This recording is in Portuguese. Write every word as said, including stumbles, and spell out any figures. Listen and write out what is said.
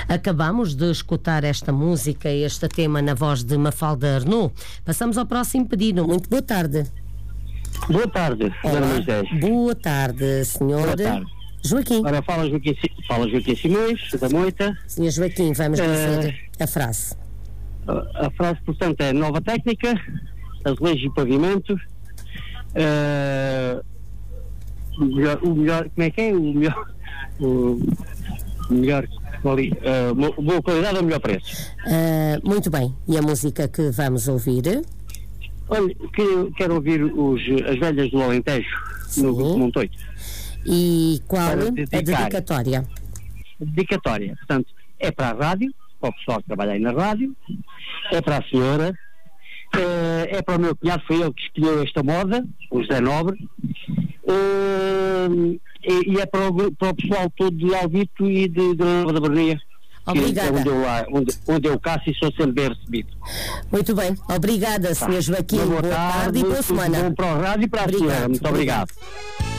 Acabamos de escutar esta música, este tema na voz de Mafalda Arnaud. Passamos ao próximo pedido. Muito boa tarde. Boa tarde, senhora Moisés. Boa tarde, senhor. Boa tarde. Joaquim. Ora, fala Joaquim, fala Joaquim Simões, da Moita. senhor Joaquim, vamos dizer uh, a frase. A, a frase, portanto, é nova técnica, azulejos e pavimentos. Uh, o, melhor, o melhor, como é que é? O melhor, o melhor, quali, uh, boa qualidade ao melhor preço. Uh, muito bem. E a música que vamos ouvir? Olha, que, quero ouvir os, as velhas do Alentejo, Sim. no Grupo Montoito. E qual a dedicar. dedicatória? A dedicatória, portanto, é para a rádio, para o pessoal que trabalha aí na rádio, é para a senhora, é, é para o meu cunhado, foi ele que escolheu esta moda, o José Nobre, é, e é para o, para o pessoal todo de Alvito e de, de Nova da Bernia. Obrigada. Onde eu, onde, onde eu caço e sou sempre bem recebido. Muito bem. Obrigada, senhor Joaquim. Boa, boa tarde, tarde e boa semana. Bom para o rádio e para a senhora. Muito obrigado. obrigado.